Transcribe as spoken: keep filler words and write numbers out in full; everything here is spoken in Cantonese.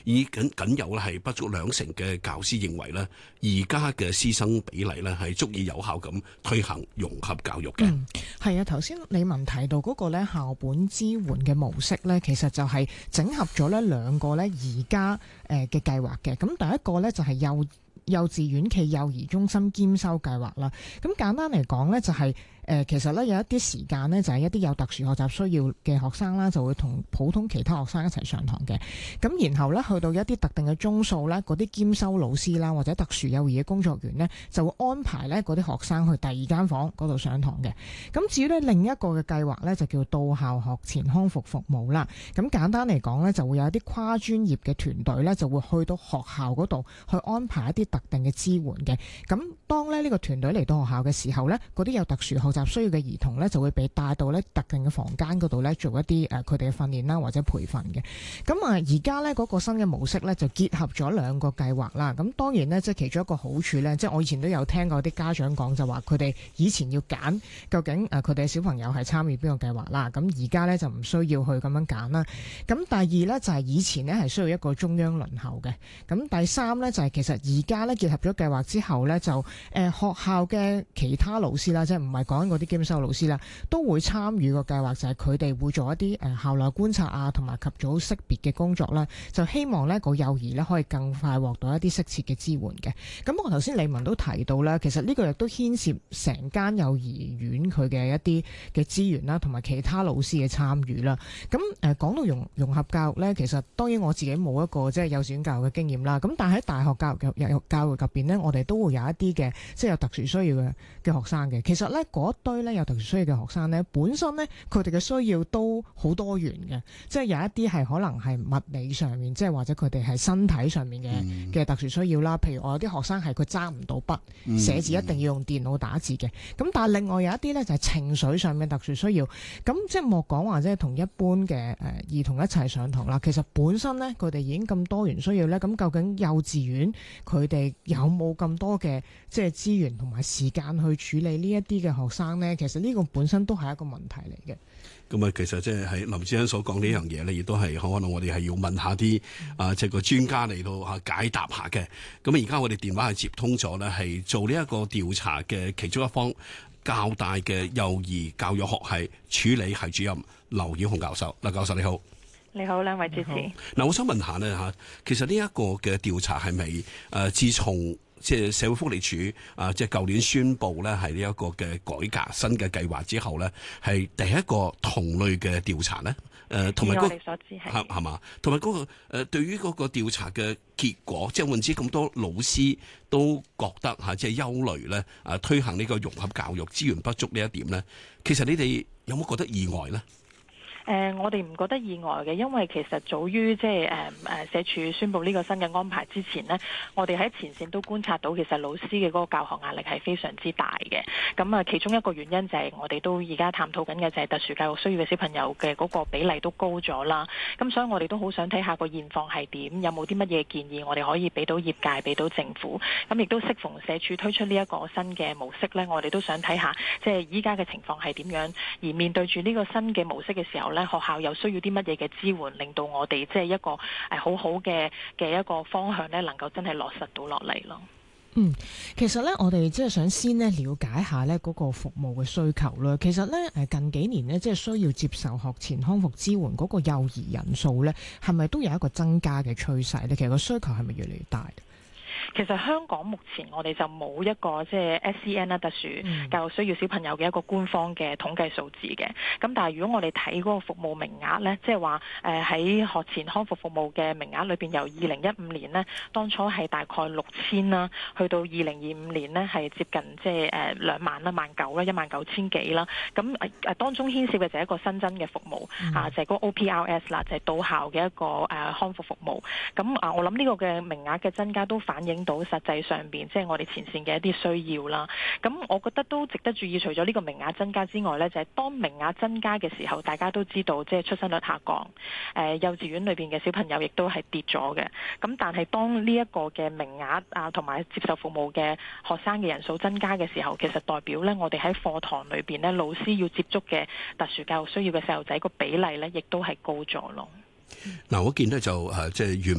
以僅僅有咧係不足兩成嘅教師認為咧，而家嘅師生比例咧係足以有效咁推行融合教育嘅。 嗯，係啊，頭先李文提到嗰個咧校本支援嘅模式咧，其實就係整合咗咧兩個咧而家誒嘅計劃嘅。咁第一個咧就係幼幼稚園暨幼兒中心兼收計劃啦。咁簡單嚟講咧就係、是。誒其實咧有一啲時間呢，就係一啲有特殊學習需要嘅學生啦，就會同普通其他學生一齊上堂嘅。咁然後咧去到一啲特定嘅鐘數咧，嗰啲兼收老師啦或者特殊幼兒嘅工作員呢，就會安排咧嗰啲學生去第二間房嗰度上堂嘅。咁至於咧另一個嘅計劃咧就叫到校學前康復服務啦。咁簡單嚟講咧就會有一啲跨專業嘅團隊咧就會去到學校嗰度去安排一啲特定嘅支援嘅。咁當咧呢個團隊嚟到學校嘅時候咧，嗰啲有特殊學習需要嘅兒童咧就會被帶到咧特定嘅房間嗰度咧做一啲誒佢哋嘅訓練啦或者培訓嘅。咁啊而家咧嗰個新嘅模式咧就結合咗兩個計劃啦。咁當然咧即係其中一個好處咧，即係我以前都有聽過啲家長講就話佢哋以前要揀究竟誒佢哋嘅小朋友係參與邊個計劃啦。咁而家咧就唔需要去咁樣揀啦。咁第二咧就係以前咧係需要一個中央輪候嘅。咁第三咧就係其實而家咧結合咗計劃之後咧就誒、呃、學校嘅其他老師啦，即係唔係講嗰啲兼收老師啦，都會參與個計劃，就係佢哋會做一啲誒校內觀察啊，同埋及早識別嘅工作啦。就希望呢個幼兒呢可以更快獲到一啲適切嘅支援嘅。咁我頭先李文都提到啦，其實呢個亦都牽涉成間幼兒園佢嘅一啲嘅資源啦，同埋其他老師嘅參與啦。咁誒講到融融合教育呢，其實當然我自己冇一個即係幼稚園教育嘅經驗啦。咁但係喺大學教育嘅教育入邊呢，我哋都會有一啲嘅即係有特殊需要嘅嘅學生嘅。其實呢嗰堆呢有特殊需要嘅學生呢，本身呢，佢哋嘅需要都好多元嘅，即係有一啲係可能係物理上面，即係或者佢哋係身體上面嘅嘅特殊需要啦。譬如我有啲學生係佢揸唔到筆，寫字一定要用電腦打字嘅。咁但係另外有一啲呢，就係情緒上面特殊需要，咁即係莫講話即係同一般嘅誒兒童一齊上堂啦。其實本身呢，佢哋已經咁多元需要呢。咁究竟幼稚園佢哋有冇咁多嘅即係資源同埋時間去處理呢一啲嘅學生呢？其實呢個本身都係一個問題嚟嘅。 咁啊，其實即係喺林志恩所講呢樣嘢咧，亦都係可能我哋係要問下啲啊，即係個專家嚟到嚇解答下嘅。咁啊，而家我哋電話係接通咗咧，係做呢一個調查嘅其中一方，教大嘅幼兒教育學系處理系主任劉曉紅教授。劉教授你好。 你好，兩位主持。 嗱，我想問下呢，嚇，其實呢一個嘅調查係咪誒自從即係社會福利署啊，即係舊年宣布咧係呢一個嘅改革新嘅計劃之後咧，係第一個同類嘅調查咧？誒，同埋嗰個係係嘛？同埋嗰個誒，對於嗰個調查嘅結果，即係換之咁多老師都覺得嚇，即係憂慮咧，啊推行呢個融合教育資源不足呢一點咧，其實你哋有冇覺得意外咧？ 誒、呃，我哋唔覺得意外嘅，因為其實早於即係誒誒社署宣布呢個新嘅安排之前呢，我哋喺前線都觀察到，其實老師嘅嗰個教學壓力係非常之大嘅。咁啊，其中一個原因就係我哋都而家探討緊嘅就係特殊教育需要嘅小朋友嘅嗰個比例都高咗啦。咁所以我哋都好想睇下個現況係點，有冇啲乜嘢建議我哋可以俾到業界、俾到政府。咁亦都適逢社署推出呢一個新嘅模式呢，我哋都想睇下即係依家嘅情況係點樣，而面對住呢個新嘅模式嘅時候呢，學校又需要啲乜嘢嘅支援，令到我哋即係一個誒好好嘅嘅一個方向咧，能夠真係落實到落嚟咯。 嗯，其實咧，我哋即係想先咧了解下咧嗰個服務嘅需求啦。其實咧，誒近幾年咧，即係需要接受學前康復支援嗰個幼兒人數咧，係咪都有一個增加嘅趨勢咧？其實個需求係咪越嚟越大？ 其實香港目前我哋就冇一個即係 S E N 啦，特殊教育需要小朋友嘅一個官方嘅統計數字嘅。咁但係如果我哋睇嗰個服務名額呢，即係話誒喺學前康復服務嘅名額裏邊，由二零一五年呢，當初係大概六千啦，去到二零二五年呢，係接近即係誒兩萬啦、萬九啦、一萬九千幾啦。咁誒誒當中牽涉嘅就係一個新增嘅服務、嗯、啊，就係、是、嗰個 O P R S 啦，就係到校嘅一個誒、呃、康復服務。咁啊，我諗呢個嘅名額嘅增加都反映到實際上邊即係我哋前線嘅一啲需要啦。咁我覺得都值得注意，除咗呢個名額增加之外呢，就係、是、當名額增加嘅時候，大家都知道即係出生率下降，誒、呃、幼稚園裏邊嘅小朋友亦都係跌咗嘅。咁但係當呢一個嘅名額啊同埋接受服務嘅學生嘅人數增加嘅時候，其實代表呢，我哋喺課堂裏邊呢，老師要接觸嘅特殊教育需要嘅細路仔個比例呢，亦都係高咗咯。 嗱、嗯，我見呢就誒即係原